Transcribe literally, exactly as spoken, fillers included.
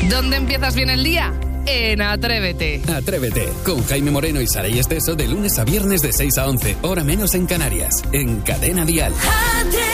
¿Dónde empiezas bien el día? En Atrévete. Atrévete, con Jaime Moreno y Saray Esteso de lunes a viernes de seis a once, hora menos en Canarias, en Cadena Dial. Atrévete.